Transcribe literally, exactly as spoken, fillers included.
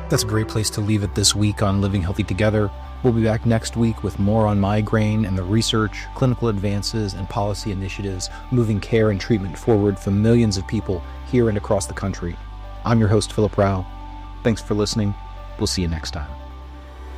That's a great place to leave it this week on Living Healthy Together. We'll be back next week with more on migraine and the research, clinical advances, and policy initiatives moving care and treatment forward for millions of people here and across the country. I'm your host, Philip Rao. Thanks for listening. We'll see you next time.